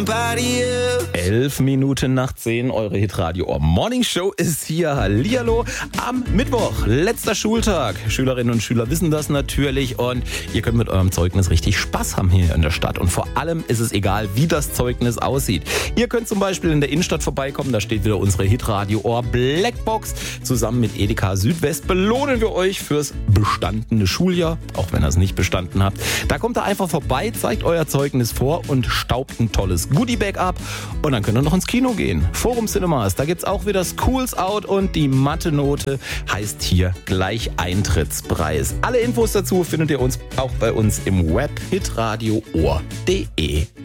somebody else. 11 Minuten nach 10, eure Hitradio Morning Show ist hier. Hallihallo am Mittwoch, letzter Schultag. Schülerinnen und Schüler wissen das natürlich und ihr könnt mit eurem Zeugnis richtig Spaß haben hier in der Stadt. Und vor allem ist es egal, wie das Zeugnis aussieht. Ihr könnt zum Beispiel in der Innenstadt vorbeikommen, da steht wieder unsere Hitradio Blackbox. Zusammen mit Edeka Südwest belohnen wir euch fürs bestandene Schuljahr, auch wenn ihr es nicht bestanden habt. Da kommt ihr einfach vorbei, zeigt euer Zeugnis vor und staubt ein tolles Goodiebag ab. Und dann könnt ihr noch ins Kino gehen. Forum Cinemas, da gibt's auch wieder Schools Out und die Mathe-Note heißt hier gleich Eintrittspreis. Alle Infos dazu findet ihr uns auch bei uns im Web hitradioohr.de.